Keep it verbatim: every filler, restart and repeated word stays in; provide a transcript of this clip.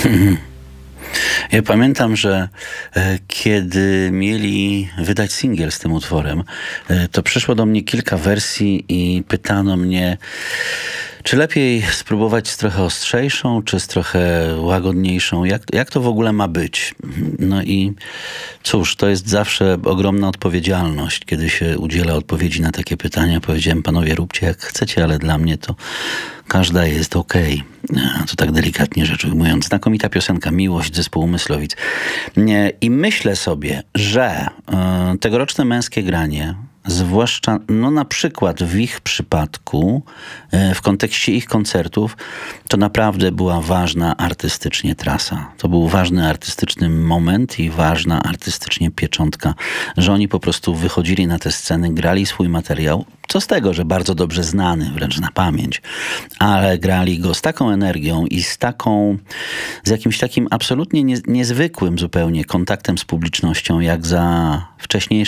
Ja pamiętam, że e, kiedy mieli wydać singiel z tym utworem, e, to przyszło do mnie kilka wersji i pytano mnie, czy lepiej spróbować z trochę ostrzejszą, czy z trochę łagodniejszą? Jak, jak to w ogóle ma być? No i cóż, to jest zawsze ogromna odpowiedzialność, kiedy się udziela odpowiedzi na takie pytania. Powiedziałem, panowie, róbcie jak chcecie, ale dla mnie to każda jest okej. Okay. To tak delikatnie rzecz ujmując. Znakomita piosenka Miłość zespołu Myslowic. I myślę sobie, że y, tegoroczne Męskie Granie, zwłaszcza no na przykład w ich przypadku, w kontekście ich koncertów, to naprawdę była ważna artystycznie trasa. To był ważny artystyczny moment i ważna artystycznie pieczątka, że oni po prostu wychodzili na te sceny, grali swój materiał. Co z tego, że bardzo dobrze znany, wręcz na pamięć, ale grali go z taką energią i z taką, z jakimś takim absolutnie nie, niezwykłym zupełnie kontaktem z publicznością, jak za wcześniejsze